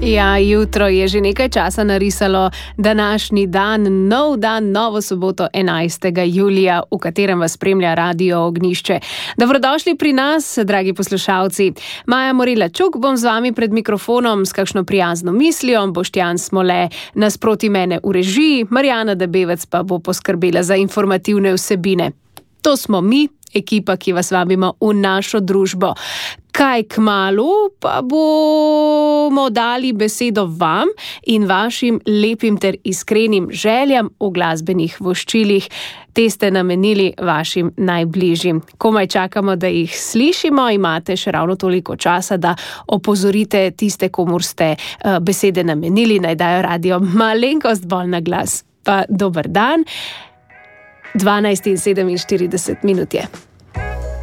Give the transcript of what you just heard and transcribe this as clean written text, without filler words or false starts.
Ja, jutro je že nekaj časa narisalo današnji dan, nov dan, novo soboto 11. julija, v katerem vas spremlja Radio Ognjišče. Dobrodošli pri nas, dragi poslušalci. Maja Morila-Čuk bom z vami pred mikrofonom s kakšno prijazno mislijo, Boštjan Smole nasproti mene v režiji, Marjana Debevec pa bo poskrbela za informativne vsebine. To smo mi, ekipa, ki vas vabimo v našo družbo. Kaj kmalu pa bomo dali besedo vam in vašim lepim ter iskrenim željam v glasbenih voščilih. Te ste namenili vašim najbližjim. Komaj čakamo, da jih slišimo, imate še ravno toliko časa, da opozorite tiste, komur ste besede namenili, naj dajo radio malenkost bolj na glas. Pa dober dan. 12:47 je.